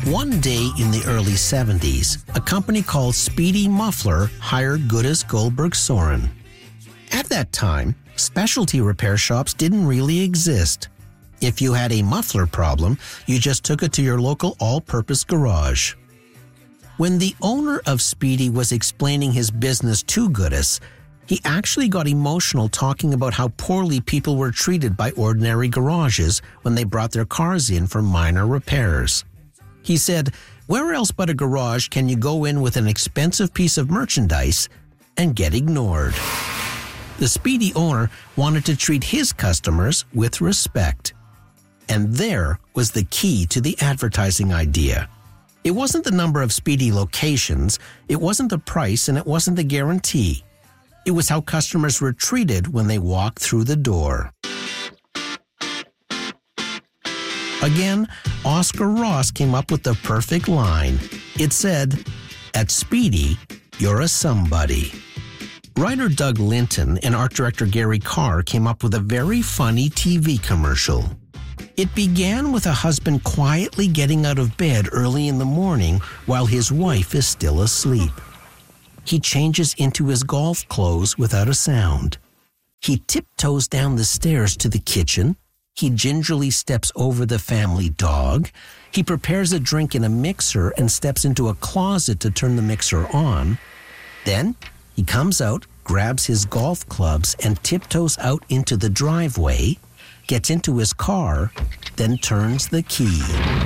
One day in the early 70s, a company called Speedy Muffler hired Gudis Goldberg Soren. At that time, specialty repair shops didn't really exist. If you had a muffler problem, you just took it to your local all-purpose garage. When the owner of Speedy was explaining his business to Gudis, he actually got emotional talking about how poorly people were treated by ordinary garages when they brought their cars in for minor repairs. He said, "Where else but a garage can you go in with an expensive piece of merchandise and get ignored?" The Speedy owner wanted to treat his customers with respect. And there was the key to the advertising idea. It wasn't the number of Speedy locations, it wasn't the price, and it wasn't the guarantee. It was how customers were treated when they walked through the door. Again, Oscar Ross came up with the perfect line. It said, "At Speedy, you're a somebody." Writer Doug Linton and art director Gary Carr came up with a very funny TV commercial. It began with a husband quietly getting out of bed early in the morning while his wife is still asleep. He changes into his golf clothes without a sound. He tiptoes down the stairs to the kitchen. He gingerly steps over the family dog. He prepares a drink in a mixer and steps into a closet to turn the mixer on. Then he comes out, grabs his golf clubs, and tiptoes out into the driveway, gets into his car, then turns the key.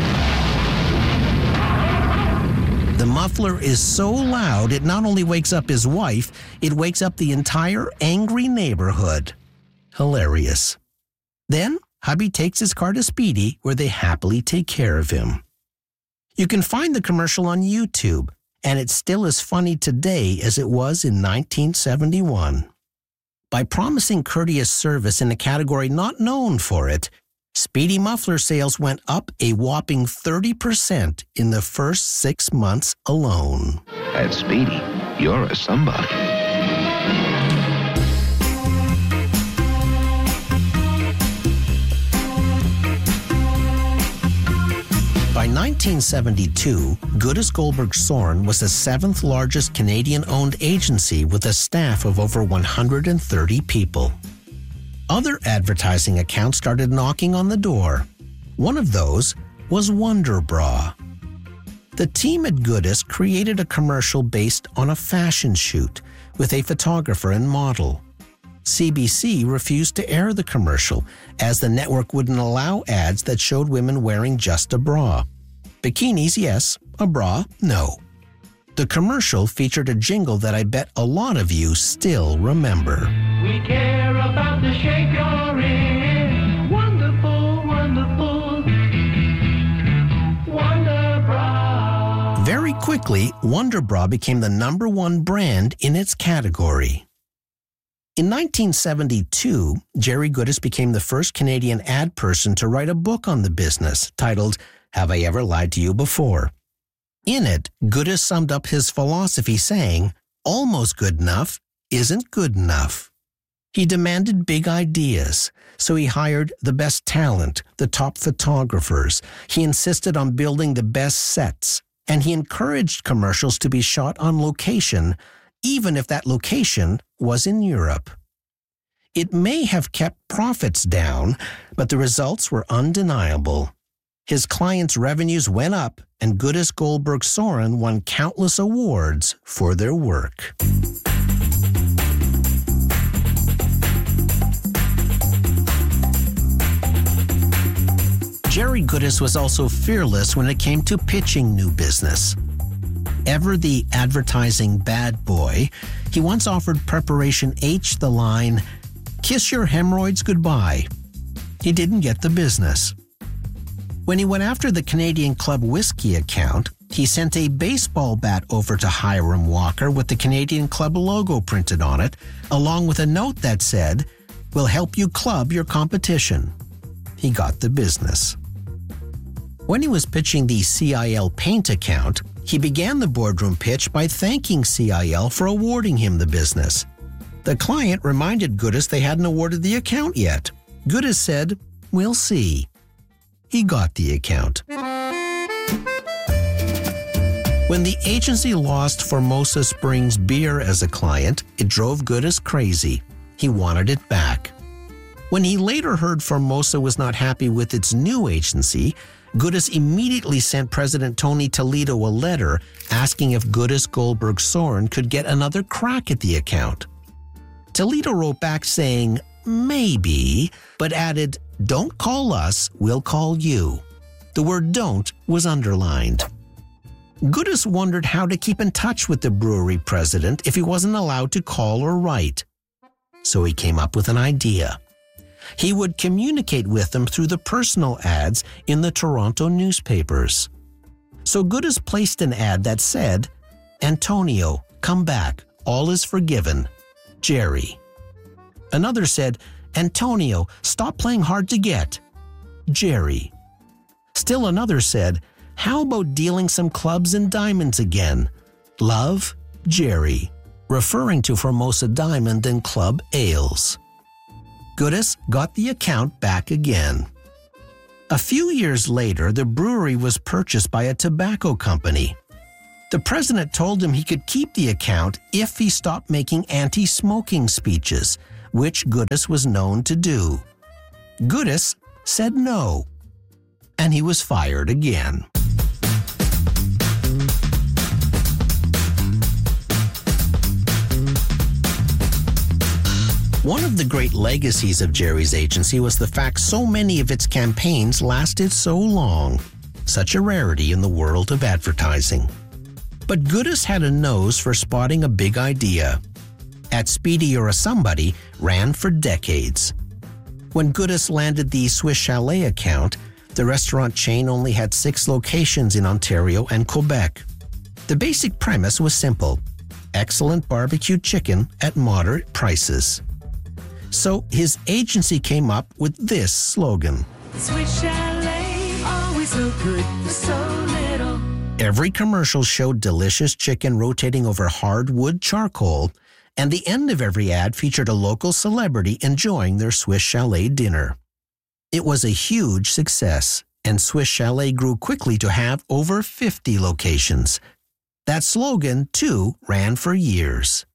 The muffler is so loud it not only wakes up his wife, it wakes up the entire angry neighborhood. Hilarious. Then hubby takes his car to Speedy, where they happily take care of him. You can find the commercial on YouTube, and it's still as funny today as it was in 1971. By promising courteous service in a category not known for it, Speedy Muffler sales went up a whopping 30% in the first 6 months alone. At Speedy, you're a somebody. By 1972, Gudis Goldberg Soren was the 7th largest Canadian-owned agency with a staff of over 130 people. Other advertising accounts started knocking on the door. One of those was Wonder Bra. The team at Gudis created a commercial based on a fashion shoot with a photographer and model. CBC refused to air the commercial as the network wouldn't allow ads that showed women wearing just a bra. Bikinis, yes. A bra, no. The commercial featured a jingle that I bet a lot of you still remember. We care about the shape you're in. Wonderful, wonderful. Wonder Bra. Very quickly, Wonder Bra became the #1 brand in its category. In 1972, Jerry Gudis became the first Canadian ad person to write a book on the business titled, "Have I Ever Lied to You Before?" In it, Gudis summed up his philosophy saying, "Almost good enough isn't good enough." He demanded big ideas, so he hired the best talent, the top photographers. He insisted on building the best sets, and he encouraged commercials to be shot on location, even if that location was in Europe. It may have kept profits down, but the results were undeniable. His clients' revenues went up, and Gudis Goldberg Soren won countless awards for their work. Jerry Gudis was also fearless when it came to pitching new business. Ever the advertising bad boy, he once offered Preparation H the line, "Kiss your hemorrhoids goodbye." He didn't get the business. When he went after the Canadian Club Whiskey account, he sent a baseball bat over to Hiram Walker with the Canadian Club logo printed on it, along with a note that said, "We'll help you club your competition." He got the business. When he was pitching the CIL Paint account, he began the boardroom pitch by thanking CIL for awarding him the business. The client reminded Gudis they hadn't awarded the account yet. Gudis said, "We'll see." He got the account. When the agency lost Formosa Springs Beer as a client, it drove Goodis crazy. He wanted it back. When he later heard Formosa was not happy with its new agency, Goodis immediately sent President Tony Toledo a letter asking if Goodis Goldberg Soren could get another crack at the account. Toledo wrote back saying, maybe, but added, don't call us, we'll call you. The word don't was underlined. Goodis wondered how to keep in touch with the brewery president if he wasn't allowed to call or write. So he came up with an idea. He would communicate with them through the personal ads in the Toronto newspapers. So Goodis placed an ad that said, Antonio, come back, all is forgiven. Jerry. Another said, Antonio, stop playing hard to get. Jerry. Still another said, how about dealing some clubs and diamonds again? Love, Jerry, referring to Formosa Diamond and Club Ales. Goodis got the account back again. A few years later, the brewery was purchased by a tobacco company. The president told him he could keep the account if he stopped making anti-smoking speeches, which Goodis was known to do. Goodis said no, and he was fired again. One of the great legacies of Jerry's agency was the fact so many of its campaigns lasted so long, such a rarity in the world of advertising. But Goodis had a nose for spotting a big idea. At Speedy You're a Somebody ran for decades. When Goodis landed the Swiss Chalet account, the restaurant chain only had 6 locations in Ontario and Quebec. The basic premise was simple: excellent barbecued chicken at moderate prices. So his agency came up with this slogan. Swiss Chalet, always so good for so little. Every commercial showed delicious chicken rotating over hardwood charcoal, and the end of every ad featured a local celebrity enjoying their Swiss Chalet dinner. It was a huge success, and Swiss Chalet grew quickly to have over 50 locations. That slogan, too, ran for years.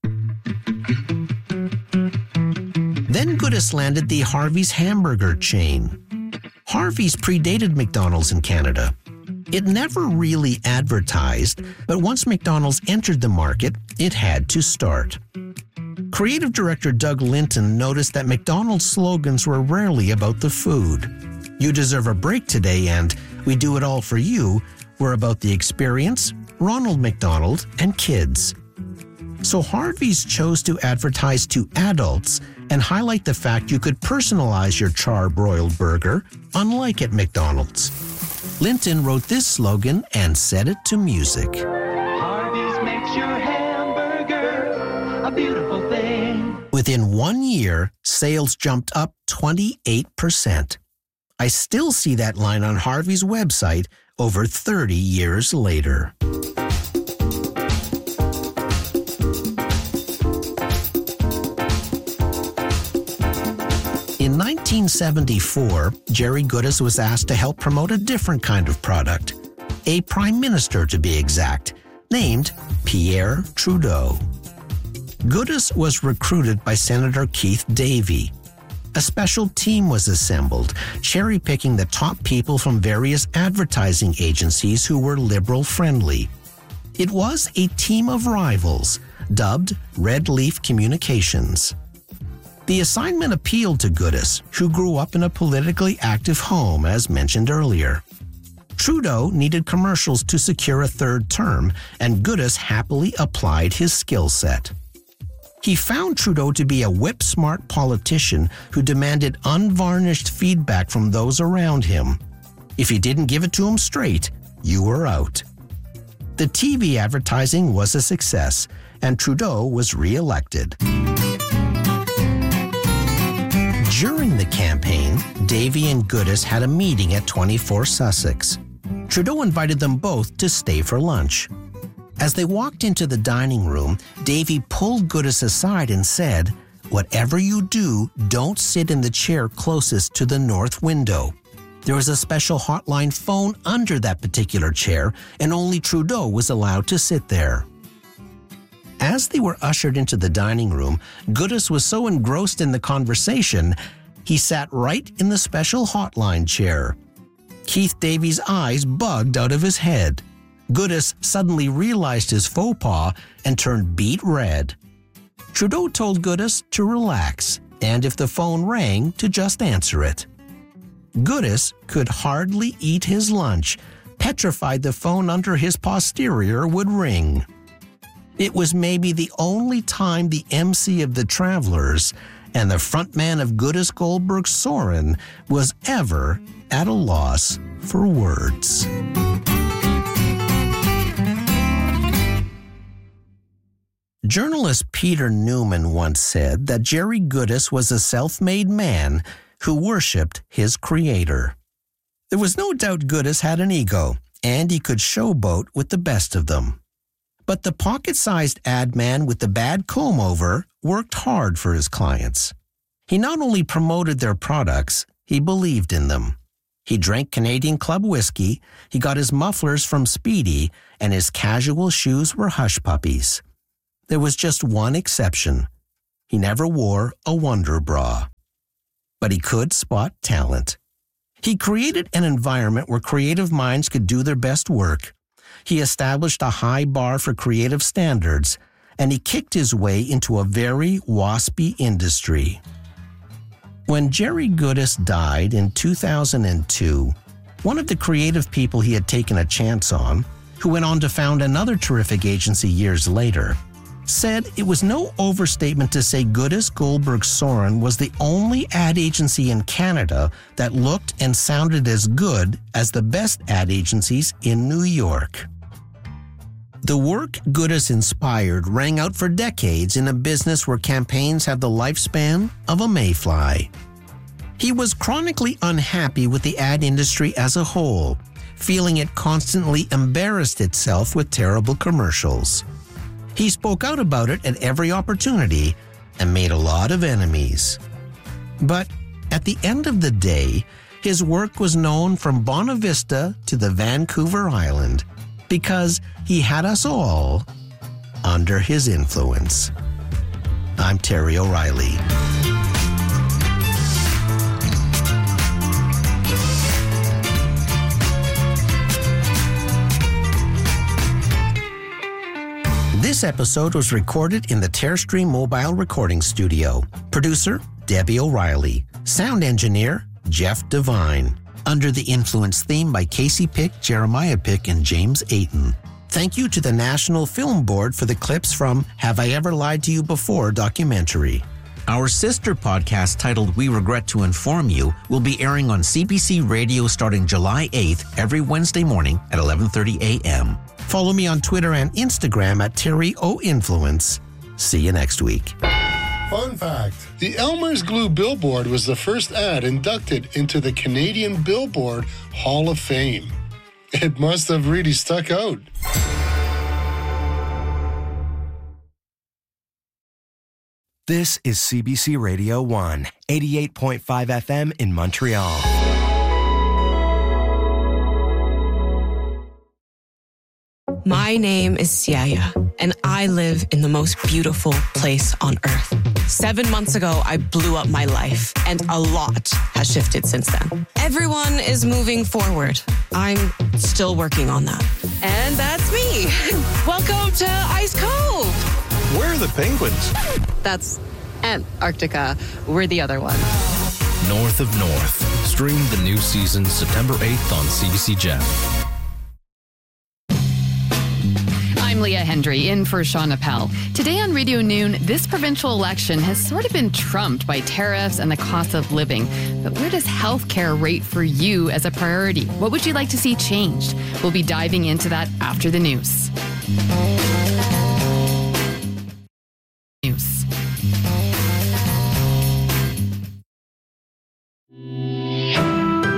Then Goodis landed the Harvey's hamburger chain. Harvey's predated McDonald's in Canada. It never really advertised, but once McDonald's entered the market, it had to start. Creative director Doug Linton noticed that McDonald's slogans were rarely about the food. You deserve a break today and we do it all for you were about the experience, Ronald McDonald, and kids. So Harvey's chose to advertise to adults and highlight the fact you could personalize your char-broiled burger, unlike at McDonald's. Linton wrote this slogan and set it to music. Harvey's makes your hamburger a beautiful thing. Within 1 year, sales jumped up 28%. I still see that line on Harvey's website over 30 years later. In 1974, Jerry Goodis was asked to help promote a different kind of product, a prime minister to be exact, named Pierre Trudeau. Goodis was recruited by Senator Keith Davey. A special team was assembled, cherry-picking the top people from various advertising agencies who were liberal-friendly. It was a team of rivals, dubbed Red Leaf Communications. The assignment appealed to Goodis, who grew up in a politically active home, as mentioned earlier. Trudeau needed commercials to secure a third term, and Goodis happily applied his skill set. He found Trudeau to be a whip-smart politician who demanded unvarnished feedback from those around him. If you didn't give it to him straight, you were out. The TV advertising was a success, and Trudeau was re-elected. During the campaign, Davey and Goodis had a meeting at 24 Sussex. Trudeau invited them both to stay for lunch. As they walked into the dining room, Davey pulled Goodis aside and said, "Whatever you do, don't sit in the chair closest to the north window. There was a special hotline phone under that particular chair, and only Trudeau was allowed to sit there. As they were ushered into the dining room, Goodis was so engrossed in the conversation, he sat right in the special hotline chair. Keith Davies' eyes bugged out of his head. Goodis suddenly realized his faux pas and turned beet red. Trudeau told Goodis to relax, and if the phone rang, to just answer it. Goodis could hardly eat his lunch, petrified the phone under his posterior would ring. It was maybe the only time the MC of the Travelers and the frontman of Goodis Goldberg Soren was ever at a loss for words. Journalist Peter Newman once said that Jerry Goodis was a self-made man who worshipped his creator. There was no doubt Goodis had an ego, and he could showboat with the best of them. But the pocket-sized ad man with the bad comb-over worked hard for his clients. He not only promoted their products, he believed in them. He drank Canadian Club whiskey, he got his mufflers from Speedy, and his casual shoes were hush puppies. There was just one exception. He never wore a Wonder Bra. But he could spot talent. He created an environment where creative minds could do their best work. He established a high bar for creative standards, and he kicked his way into a very waspy industry. When Jerry Goodis died in 2002, one of the creative people he had taken a chance on, who went on to found another terrific agency years later, said it was no overstatement to say Goodis Goldberg Soren was the only ad agency in Canada that looked and sounded as good as the best ad agencies in New York. The work Goodis inspired rang out for decades in a business where campaigns have the lifespan of a mayfly. He was chronically unhappy with the ad industry as a whole, feeling it constantly embarrassed itself with terrible commercials. He spoke out about it at every opportunity and made a lot of enemies. But at the end of the day, his work was known from Bonavista to the Vancouver Island because he had us all under his influence. I'm Terry O'Reilly. This episode was recorded in the Terrestream Mobile Recording Studio. Producer, Debbie O'Reilly. Sound engineer, Jeff Devine. Under the Influence theme by Casey Pick, Jeremiah Pick, and James Ayton. Thank you to the National Film Board for the clips from Have I Ever Lied to You Before documentary. Our sister podcast titled We Regret to Inform You will be airing on CBC Radio starting July 8th every Wednesday morning at 11:30 a.m. Follow me on Twitter and Instagram at Terry O Influence. See you next week. Fun fact, the Elmer's Glue billboard was the first ad inducted into the Canadian Billboard Hall of Fame. It must have really stuck out. This is CBC Radio 1, 88.5 FM in Montreal. My name is Siaya, and I live in the most beautiful place on earth. 7 months ago, I blew up my life, and a lot has shifted since then. Everyone is moving forward. I'm still working on that. And that's me. Welcome to Ice Cove. Where are the penguins? That's Antarctica. We're the other one. North of North. Stream the new season September 8th on CBC Gem. I'm Leah Hendry, in for Sean Appel. Today on Radio Noon, this provincial election has sort of been trumped by tariffs and the cost of living. But where does healthcare rate for you as a priority? What would you like to see changed? We'll be diving into that after the news.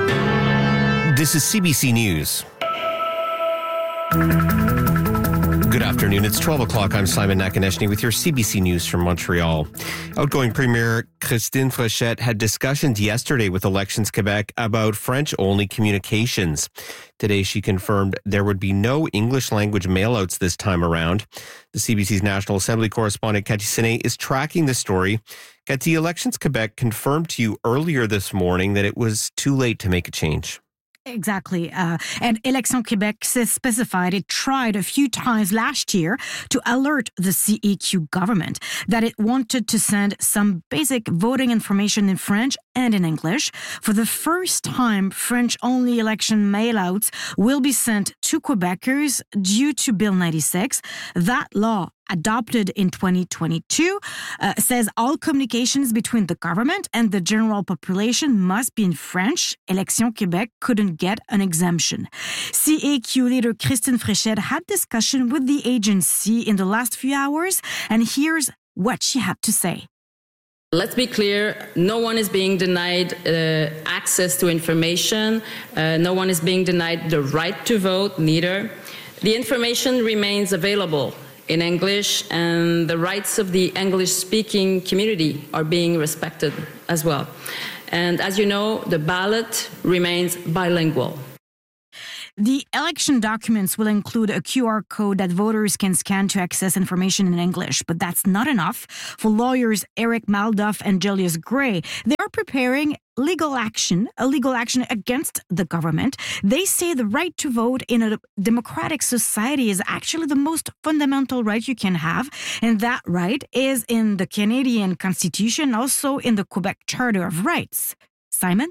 This is CBC News. Good afternoon. It's 12 o'clock. I'm Simon Nakaneshny with your CBC News from Montreal. Outgoing Premier Christine Fréchette had discussions yesterday with Elections Quebec about French-only communications. Today, she confirmed there would be no English language mailouts this time around. The CBC's National Assembly correspondent Cathy Senet is tracking the story. Cathy, Elections Quebec confirmed to you earlier this morning that it was too late to make a change. Exactly. And Elections Quebec specified it tried a few times last year to alert the CEQ government that it wanted to send some basic voting information in French and in English. For the first time, French-only election mailouts will be sent to Quebecers due to Bill 96. That law, adopted in 2022, says all communications between the government and the general population must be in French. Elections Quebec couldn't get an exemption. CEQ leader Christine Fréchette had discussion with the agency in the last few hours, and here's what she had to say. Let's be clear, no one is being denied access to information. No one is being denied the right to vote, neither. The information remains available in English, and the rights of the English-speaking community are being respected as well. And as you know, the ballot remains bilingual. The election documents will include a QR code that voters can scan to access information in English, but that's not enough. For lawyers Eric Maldoff and Julius Gray, they are preparing a legal action against the government. They say the right to vote in a democratic society is actually the most fundamental right you can have, and that right is in the Canadian Constitution, also in the Quebec Charter of Rights. Simon?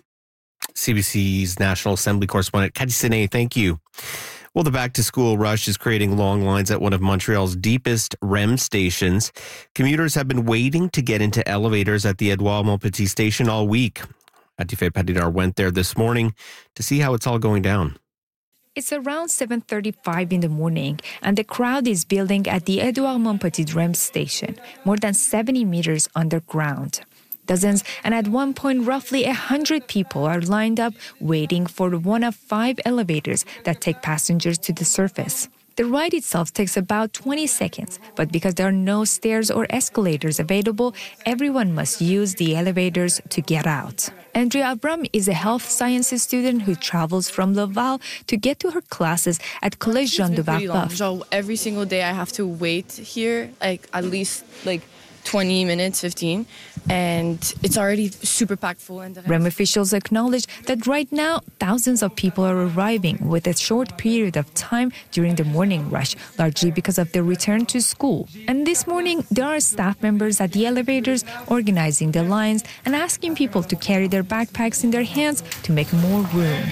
CBC's National Assembly correspondent Cathy Senet, thank you. Well, the back-to-school rush is creating long lines at one of Montreal's deepest REM stations. Commuters have been waiting to get into elevators at the Edouard-Montpetit station all week. Atife Padidar went there this morning to see how it's all going down. It's around 7:35 in the morning, and the crowd is building at the Edouard-Montpetit REM station, more than 70 meters underground. Dozens, and at one point roughly 100 people are lined up waiting for one of 5 elevators that take passengers to the surface. The ride itself takes about 20 seconds, but because there are no stairs or escalators available, everyone must use the elevators to get out. Andrea Abram is a health sciences student who travels from Laval to get to her classes at Collège Jean de Barbeuf. Every single day I have to wait here, at least 20 minutes, 15, and it's already super packed full. REM officials acknowledge that right now, thousands of people are arriving with a short period of time during the morning rush, largely because of their return to school. And this morning, there are staff members at the elevators organizing the lines and asking people to carry their backpacks in their hands to make more room.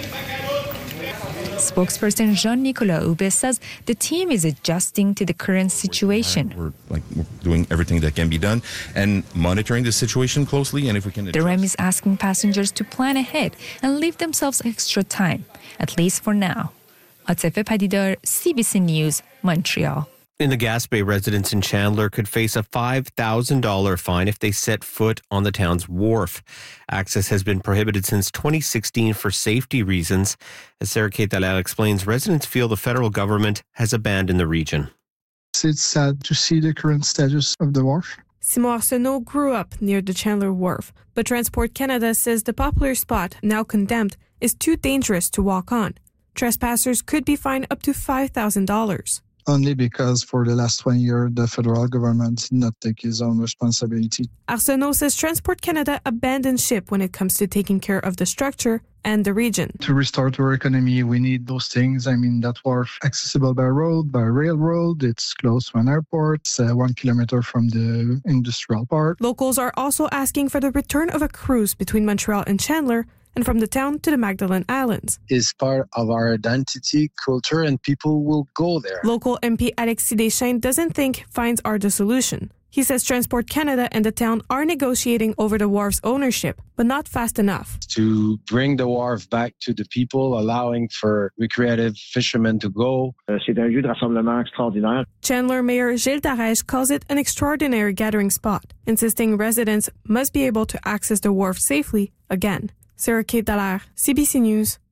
Spokesperson Jean-Nicolas Hubé says the team is adjusting to the current situation. We're doing everything that can be done and monitoring the situation closely. And if we can, the REM is asking passengers to plan ahead and leave themselves extra time, at least for now. Atife Padidar, CBC News, Montreal. In the Gaspé, residents in Chandler could face a $5,000 fine if they set foot on the town's wharf. Access has been prohibited since 2016 for safety reasons. As Sarah Kate Dallaire explains, residents feel the federal government has abandoned the region. It's sad to see the current status of the wharf. Simon Arsenault grew up near the Chandler Wharf, but Transport Canada says the popular spot, now condemned, is too dangerous to walk on. Trespassers could be fined up to $5,000. Only because for the last 20 years, the federal government did not take its own responsibility. Arsenault says Transport Canada abandoned ship when it comes to taking care of the structure and the region. To restore our economy, we need those things. That wharf accessible by road, by railroad. It's close to an airport. It's 1 kilometer from the industrial park. Locals are also asking for the return of a cruise between Montreal and Chandler, and from the town to the Magdalen Islands. It's part of our identity, culture, and people will go there. Local MP Alexis Deschênes doesn't think fines are the solution. He says Transport Canada and the town are negotiating over the wharf's ownership, but not fast enough. To bring the wharf back to the people, allowing for recreative fishermen to go. C'est un lieu de rassemblement extraordinaire. Chandler Mayor Gilles Darèche calls it an extraordinary gathering spot, insisting residents must be able to access the wharf safely again. Sarah Kate Dallaire, CBC News,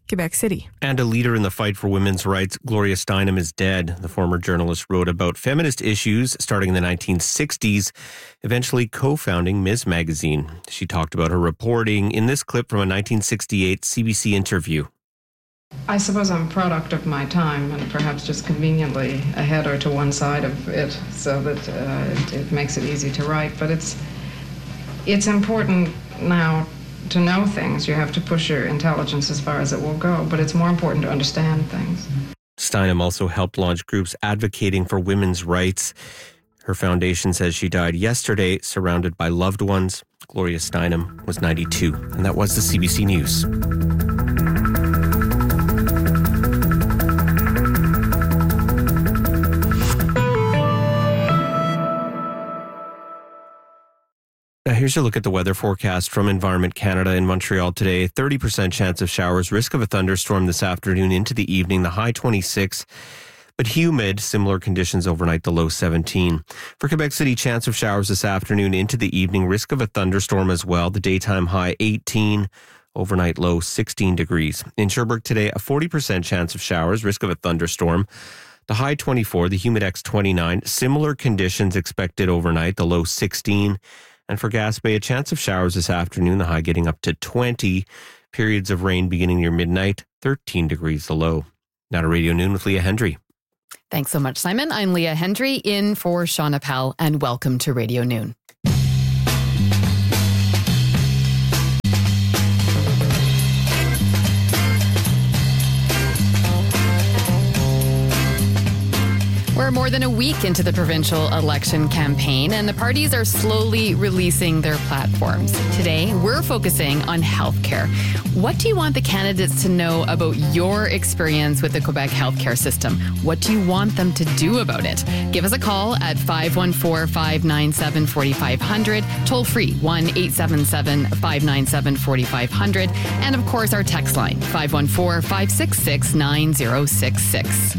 Quebec City. And a leader in the fight for women's rights, Gloria Steinem, is dead. The former journalist wrote about feminist issues starting in the 1960s, eventually co-founding Ms. Magazine. She talked about her reporting in this clip from a 1968 CBC interview. I suppose I'm a product of my time and perhaps just conveniently ahead or to one side of it so that it makes it easy to write. But it's important now to know things. You have to push your intelligence as far as it will go, but it's more important to understand things. Steinem also helped launch groups advocating for women's rights. Her foundation says she died yesterday, surrounded by loved ones. Gloria Steinem was 92, and that was the CBC News. Now here's a look at the weather forecast from Environment Canada in Montreal today. 30% chance of showers, risk of a thunderstorm this afternoon into the evening, the high 26, but humid, similar conditions overnight, the low 17. For Quebec City, chance of showers this afternoon into the evening, risk of a thunderstorm as well, the daytime high 18, overnight low 16 degrees. In Sherbrooke today, a 40% chance of showers, risk of a thunderstorm, the high 24, the humid X 29, similar conditions expected overnight, the low 16. And for Gaspé, a chance of showers this afternoon, the high getting up to 20. Periods of rain beginning near midnight, 13 degrees the low. Now to Radio Noon with Leah Hendry. Thanks so much, Simon. I'm Leah Hendry in for Sean Appel, and welcome to Radio Noon. We're more than a week into the provincial election campaign, and the parties are slowly releasing their platforms. Today, we're focusing on healthcare. What do you want the candidates to know about your experience with the Quebec healthcare system? What do you want them to do about it? Give us a call at 514-597-4500, toll free 1-877-597-4500, and of course our text line 514-566-9066.